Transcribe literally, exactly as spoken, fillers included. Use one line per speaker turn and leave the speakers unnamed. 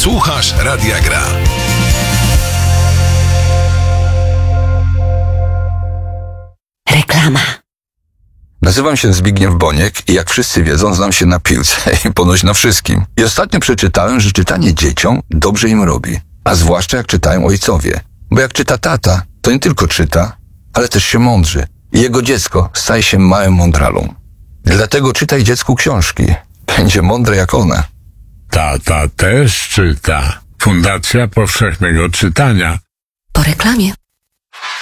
Słuchasz Radia Gra.
Reklama.
Nazywam się Zbigniew Boniek i jak wszyscy wiedzą, znam się na piłce i ponoć na wszystkim. I ostatnio przeczytałem, że czytanie dzieciom dobrze im robi. A zwłaszcza jak czytają ojcowie. Bo jak czyta tata, to nie tylko czyta, ale też się mądrzy. I jego dziecko staje się małym mądralą. Dlatego czytaj dziecku książki. Będzie mądre jak one.
Tata też czyta. Fundacja Powszechnego Czytania.
Po reklamie.